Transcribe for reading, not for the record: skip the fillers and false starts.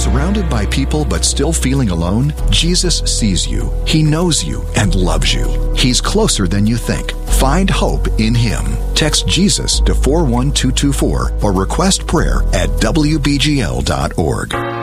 surrounded by people but still feeling alone? Jesus sees you. He knows you and loves you. He's closer than you think. Find hope in Him. Text Jesus to 41224 or request prayer at WBGL.org.